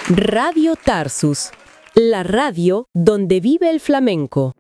Radio Tarsus, la radio donde vive el flamenco.